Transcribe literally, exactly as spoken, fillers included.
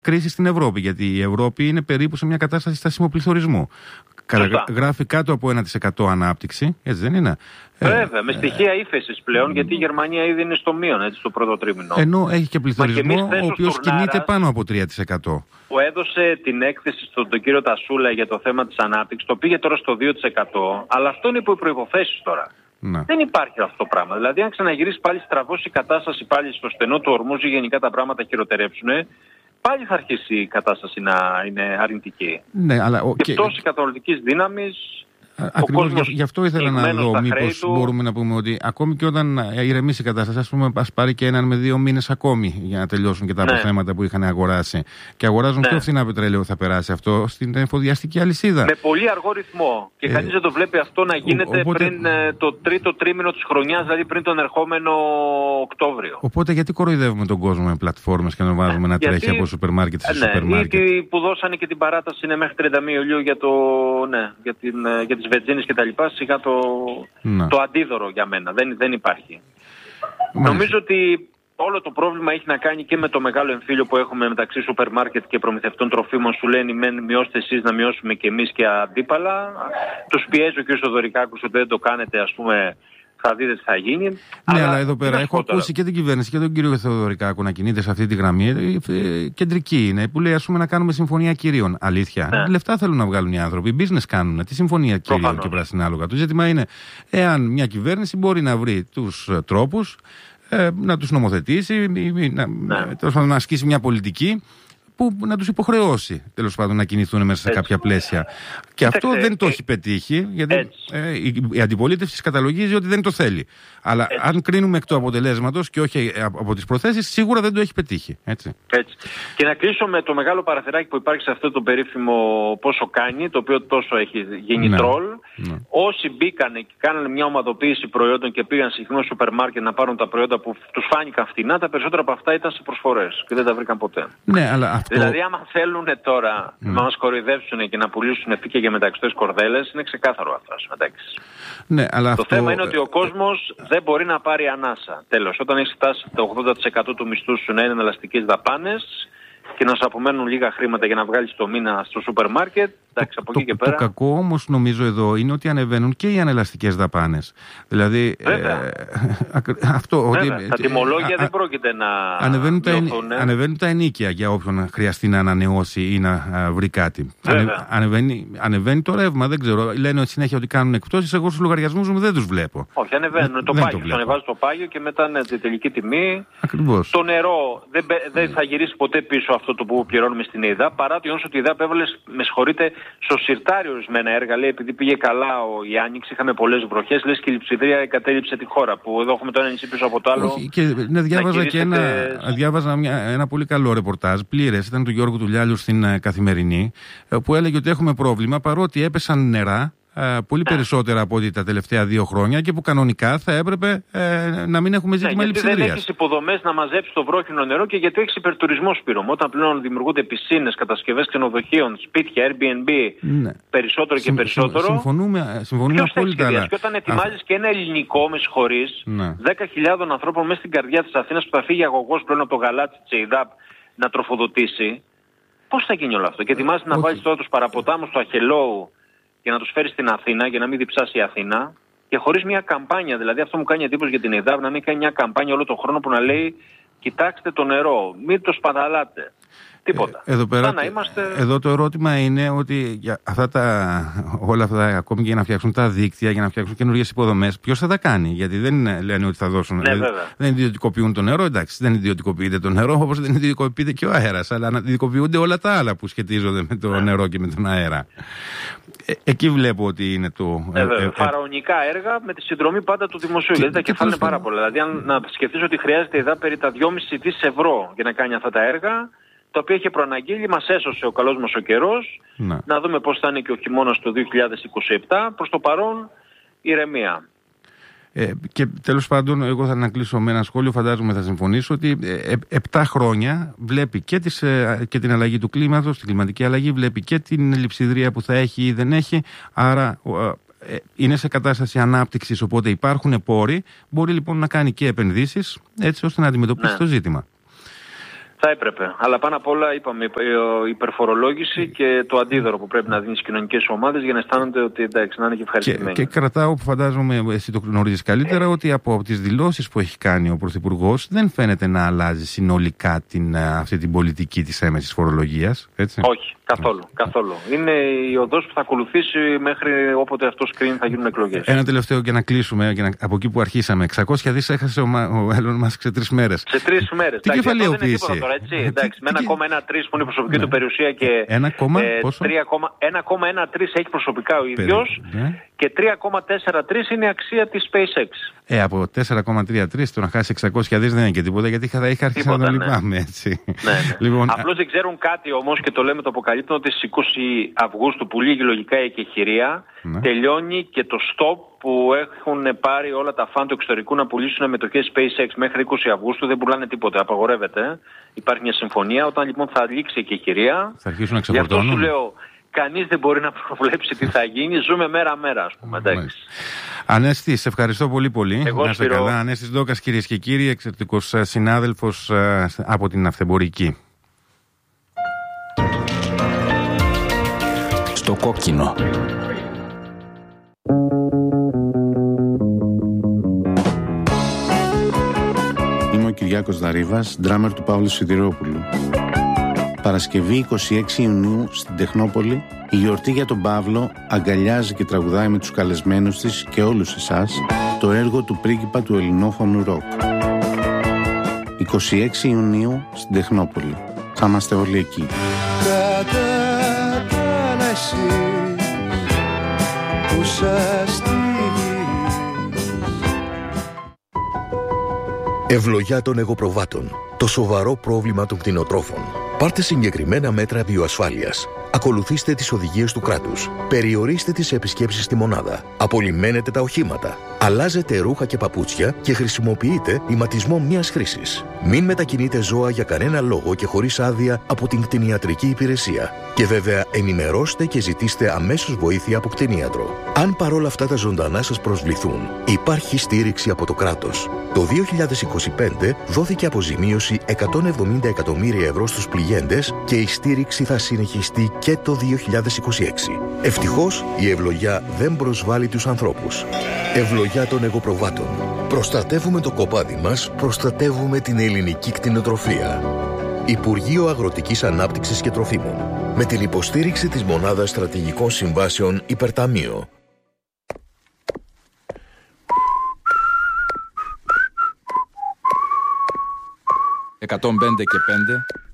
κρίση στην Ευρώπη, γιατί η Ευρώπη είναι περίπου σε μια κατάσταση στασιμοπληθωρισμού. Γράφει κάτω από ένα τοις εκατό ανάπτυξη, έτσι δεν είναι? Βέβαια, ε, με στοιχεία ύφεσης πλέον, ε, γιατί η Γερμανία ήδη είναι στο μείον, έτσι, στο πρώτο τρίμηνο. Ενώ έχει και πληθωρισμό, ο οποίος κινείται πάνω από τρία τοις εκατό. Που έδωσε την έκθεση στον τον κύριο Τασούλα για το θέμα της ανάπτυξης, το πήγε τώρα στο δύο τοις εκατό, αλλά αυτό είναι υπό προϋποθέσεις τώρα. Να. Δεν υπάρχει αυτό το πράγμα. Δηλαδή, αν ξαναγυρίσει πάλι στραβώσει η κατάσταση πάλι στο στενό του Ορμούζη, γενικά τα πράγματα χειροτερέψουν, πάλι θα αρχίσει η κατάσταση να είναι αρνητική. Ναι, αλλά, και, και πτώση καταναλωτικής δύναμης. Ακριβώς γι' γι' αυτό ήθελα να δω μήπως του... μπορούμε να πούμε ότι ακόμη και όταν ηρεμήσει η κατάσταση, ας πούμε, ας πάρει και έναν με δύο μήνες ακόμη για να τελειώσουν και τα ναι. αποθέματα που είχαν αγοράσει και αγοράζουν ναι. πιο φθηνά πετρέλαιο, θα περάσει αυτό στην εφοδιαστική αλυσίδα. Με πολύ αργό ρυθμό. Και ε... κανείς δεν το βλέπει αυτό να γίνεται ο, οπότε... πριν ε, το τρίτο τρίμηνο της χρονιάς, δηλαδή πριν τον ερχόμενο Οκτώβριο. Οπότε γιατί κοροϊδεύουμε τον κόσμο με πλατφόρμες και να βάζουμε να τρέχει γιατί... από σούπερ μάρκετ σε ναι, σούπερ μάρκετ? Ή που δώσανε και την παράταση είναι μέχρι τριάντα μία Ιουλίου για, το, ναι, για, την, για τις βενζίνες και τα λοιπά. Σιγά το, το αντίδωρο για μένα. Δεν, δεν υπάρχει. Μάλιστα. Νομίζω ότι όλο το πρόβλημα έχει να κάνει και με το μεγάλο εμφύλιο που έχουμε μεταξύ σούπερ μάρκετ και προμηθευτών τροφίμων. Σου λένε μεν μειώστε εσείς, να μειώσουμε και εμείς και αντίπαλα. Τους πιέζει ο κ. Θοδωρικάκος ότι δεν το κάνετε, ας πούμε. Θα δείτε τι θα γίνει. Ναι, αλλά, αλλά εδώ πέρα έχω ακούσει και την κυβέρνηση και τον κύριο Θεοδωρικάκο να κινείται σε αυτή τη γραμμή. Κεντρική είναι, που λέει, ας πούμε, να κάνουμε συμφωνία κυρίων. Αλήθεια. Ναι. Λεφτά θέλουν να βγάλουν οι άνθρωποι. Business κάνουν. Τι συμφωνία κυρίων Προφανώς. Και πρασινάλογα. Το ζήτημα είναι εάν μια κυβέρνηση μπορεί να βρει τους τρόπους ε, να τους νομοθετήσει, να, ναι. τέλος πάντων, να ασκήσει μια πολιτική που να τους υποχρεώσει, τέλος πάντων, να κινηθούν μέσα σε έτσι. Κάποια πλαίσια. Και αυτό έτσι. Δεν το έχει πετύχει, γιατί ε, η, η αντιπολίτευση καταλογίζει ότι δεν το θέλει. Αλλά έτσι. Αν κρίνουμε εκ του αποτελέσματος και όχι από τις προθέσεις, σίγουρα δεν το έχει πετύχει. Έτσι. Έτσι. Και να κλείσω με το μεγάλο παραθυράκι που υπάρχει σε αυτό το περίφημο πόσο κάνει, το οποίο τόσο έχει γίνει ναι. τρόλ. Ναι. Όσοι μπήκανε και κάνανε μια ομαδοποίηση προϊόντων και πήγαν σε συχνό σούπερ μάρκετ να πάρουν τα προϊόντα που τους φάνηκαν φτηνά, τα περισσότερα από αυτά ήταν σε προσφορές και δεν τα βρήκαν ποτέ. Ναι, αλλά αυτό... Δηλαδή, άμα θέλουν τώρα mm. να μας κοροϊδεύσουν και να πουλήσουν και για μεταξωτές κορδέλες, είναι ξεκάθαρο αυτό. Ναι, αλλά το αυτό... θέμα είναι ότι ο κόσμος δεν μπορεί να πάρει ανάσα. Τέλος, όταν έχει φτάσει το ογδόντα τοις εκατό του μισθού σου να είναι εναλλαστικές δαπάνες και να σου απομένουν λίγα χρήματα για να βγάλεις το μήνα στο σούπερ μάρκετ, εντάξει, από το, εκεί και πέρα. Το κακό όμως νομίζω εδώ είναι ότι ανεβαίνουν και οι ανελαστικές δαπάνες. Δηλαδή, ε, αυτό Βέβαια. ότι... Τα τιμολόγια α, δεν πρόκειται να ανεβαίνουν τα, ανεβαίνουν τα ενοίκια για όποιον χρειαστεί να ανανεώσει ή να α, βρει κάτι. Ανε, ανεβαίνει, ανεβαίνει το ρεύμα, δεν ξέρω. Λένε συνέχεια ότι κάνουν εκπτώσεις, εγώ στους λογαριασμούς μου δεν τους βλέπω. Όχι, ανεβαίνουν δεν, το δεν πάγιο. Το ανεβάζει το πάγιο και μετά ναι, τη τελική τιμή. Ακριβώς. Το νερό δεν, δεν θα γυρίσει ποτέ πίσω αυτό το που πληρώνουμε στην ΕΙΔΑ, παρά το γεγονός ότι η ΕΙΔΑ έβαλε, με συγχωρείτε, στο σιρτάρι ορισμένα έργα. Λέει, επειδή πήγε καλά ο, η Άνοιξη, είχαμε πολλές βροχές, λες και η λειψιδρία εγκατέλειψε τη χώρα. Που εδώ έχουμε το ένα νησί πίσω από το άλλο. Όχι, και ναι, διάβαζα και ένα, διάβαζα μια, ένα πολύ καλό ρεπορτάζ, πλήρες, ήταν του Γιώργου Τουλιάλιου στην uh, Καθημερινή, που έλεγε ότι έχουμε πρόβλημα παρότι έπεσαν νερά. Uh, πολύ ναι. περισσότερα από ό,τι τα τελευταία δύο χρόνια και που κανονικά θα έπρεπε uh, να μην έχουμε ζήτημα ναι, λειψιδρίας. Γιατί δεν έχεις υποδομές να μαζέψεις το βρόχινο νερό και γιατί έχεις υπερτουρισμό, Σπύρο. Όταν πλέον δημιουργούνται πισίνες, κατασκευές ξενοδοχείων, σπίτια, Airbnb, ναι. περισσότερο Συμ, και περισσότερο. Συμφωνούμε, συμφωνούμε απόλυτα. Αλλά... Και όταν ετοιμάζεις Α... και ένα ελληνικό, με συγχωρείς, ναι. δέκα χιλιάδες ανθρώπων μέσα στην καρδιά της Αθήνας που θα φύγει αγωγός πλέον από το γαλάτσι της ΕΙΔΑΠ να τροφοδοτήσει, πώς θα γίνει όλο αυτό? Και ετοιμάζεις να βάλεις τώρα τους παραποτάμους του Αχελώου για να τους φέρει στην Αθήνα, για να μην διψάσει η Αθήνα, και χωρίς μια καμπάνια. Δηλαδή, αυτό μου κάνει εντύπωση για την ΕΙΔΑΠ, να μην κάνει μια καμπάνια όλο τον χρόνο που να λέει: κοιτάξτε το νερό, μην το σπαταλάτε. Τίποτα. Ε, εδώ, πέρα, να είμαστε... εδώ το ερώτημα είναι ότι για αυτά τα, όλα αυτά, ακόμη και για να φτιάξουν τα δίκτυα, για να φτιάξουν καινούργιες υποδομές, ποιος θα τα κάνει? Γιατί δεν λένε ότι θα δώσουν. Ναι, δηλαδή, δεν ιδιωτικοποιούν το νερό, εντάξει, δεν ιδιωτικοποιείται το νερό, όπως δεν ιδιωτικοποιείται και ο αέρας, αλλά ιδιωτικοποιούνται όλα τα άλλα που σχετίζονται με το ναι. νερό και με τον αέρα. Ε, εκεί βλέπω ότι είναι το. Ε, ε, ε, Φαραωνικά έργα με τη συνδρομή πάντα του δημοσίου. Γιατί τα κεφάλαια είναι πάρα πολλά. Δηλαδή, αν να σκεφτείς ότι χρειάζεται εδώ περί τα δυόμισι δισεκατομμύρια ευρώ για να κάνει αυτά τα έργα, τα οποία είχε προαναγγείλει, μας έσωσε ο καλός μας ο καιρός. Να. να δούμε πώς θα είναι και ο χειμώνας του δύο χιλιάδες είκοσι επτά. Προς το παρόν, ηρεμία. Ε, και τέλος πάντων, εγώ θα ανακλείσω με ένα σχόλιο, φαντάζομαι θα συμφωνήσω, ότι ε, επτά χρόνια βλέπει και, τις, ε, και την αλλαγή του κλίματος, την κλιματική αλλαγή, βλέπει και την λειψιδρία που θα έχει ή δεν έχει, άρα ε, είναι σε κατάσταση ανάπτυξης, οπότε υπάρχουν πόροι, μπορεί λοιπόν να κάνει και επενδύσεις, έτσι ώστε να αντιμετωπίσει ναι. το ζήτημα. Θα έπρεπε. Αλλά πάνω απ' όλα, είπαμε, η υπερφορολόγηση και το αντίδωρο που πρέπει να δίνει στις κοινωνικές ομάδες για να αισθάνονται ότι εντάξει, να είναι και ευχαριστημένοι. Και, και κρατάω, που φαντάζομαι εσύ το γνωρίζεις καλύτερα, ότι από τις δηλώσεις που έχει κάνει ο Πρωθυπουργός δεν φαίνεται να αλλάζει συνολικά την, αυτή την πολιτική της έμεσης φορολογίας. Έτσι? Όχι, καθόλου, καθόλου. Είναι η οδός που θα ακολουθήσει μέχρι όποτε αυτός κρίνει θα γίνουν εκλογές. Ένα τελευταίο για να κλείσουμε, για να, από εκεί που αρχίσαμε. εξακόσια δις έχασε ο, ο Elon Musk σε τρεις μέρες. Σε τρεις μέρες. Τι κεφαλαιοποίηση. Έτσι, εντάξει, με ένα κόμμα ένα τρία που είναι η προσωπική ναι. του περιουσία και ένα κόμμα ένα έχει προσωπικά ο ίδιος ναι. και τρία κόμμα τέσσερα τρία είναι η αξία της SpaceX. Ε, από τέσσερα κόμμα τρία τρία το να χάσει εξακόσια δις δεν είναι και τίποτα, γιατί θα είχα αρχίσει να το λυπάμαι, έτσι. Ναι, ναι. Λοιπόν, απλώς δεν ξέρουν κάτι όμως και το λέμε, το αποκαλύπτουν, ότι στις είκοσι Αυγούστου που λύγει λογικά η εκεχηρία ναι. τελειώνει και το stop που έχουν πάρει όλα τα φαν του εξωτερικού να πουλήσουν μετοχές SpaceX μέχρι είκοσι Αυγούστου. Δεν πουλάνε τίποτα, απαγορεύεται. Υπάρχει μια συμφωνία. Όταν λοιπόν θα λήξει η εκεχηρία, θα αρχίσουν να ξεφορτώνουν. Γι' αυτό σου λέω, κανείς δεν μπορεί να προβλέψει τι θα γίνει. Ζούμε μέρα-μέρα, ας πούμε. Ανέστη, σε ευχαριστώ πολύ πολύ. Εγώ, να είστε καλά. Ανέστης Ντόκας, κυρίες και κύριοι, εξαιρετικός συνάδελφος από την Ναυτεμπορική. Στο κόκκινο. Είμαι ο Κυριάκος Δαρίβας, ντράμερ του Παύλου Σιδηρόπουλου. Παρασκευή είκοσι έξι Ιουνίου στην Τεχνόπολη, η γιορτή για τον Παύλο αγκαλιάζει και τραγουδάει με τους καλεσμένους της και όλους εσάς το έργο του πρίγκιπα του ελληνόφωνου ροκ. είκοσι έξι Ιουνίου στην Τεχνόπολη. Θα είμαστε όλοι εκεί. Ευλογιά των εγωπροβάτων. Το σοβαρό πρόβλημα των κτηνοτρόφων. Πάρτε συγκεκριμένα μέτρα βιοασφάλειας. Ακολουθήστε τις οδηγίες του κράτους. Περιορίστε τις επισκέψεις στη μονάδα. Απολυμμένετε τα οχήματα. Αλλάζετε ρούχα και παπούτσια και χρησιμοποιείτε ηματισμό μίας χρήσης. Μην μετακινείτε ζώα για κανένα λόγο και χωρίς άδεια από την κτηνιατρική υπηρεσία. Και βέβαια ενημερώστε και ζητήστε αμέσως βοήθεια από κτηνίατρο. Αν παρόλα αυτά τα ζωντανά σας προσβληθούν, υπάρχει στήριξη από το κράτος. Το δύο χιλιάδες είκοσι πέντε δόθηκε αποζημίωση εκατόν εβδομήντα εκατομμύρια ευρώ στους πληγέντες και η στήριξη θα συνεχιστεί και το δύο χιλιάδες είκοσι έξι. Ευτυχώς η ευλογιά δεν προσβάλλει τους ανθρώπους. Ευλογιά των εγωπροβάτων. Προστατεύουμε το κοπάδι μας, προστατεύουμε την ελληνική κτηνοτροφία. Υπουργείο Αγροτικής Ανάπτυξης και Τροφίμων. Με την υποστήριξη της Μονάδας Στρατηγικών Συμβάσεων Υπερταμείο. εκατόν πέντε και πέντε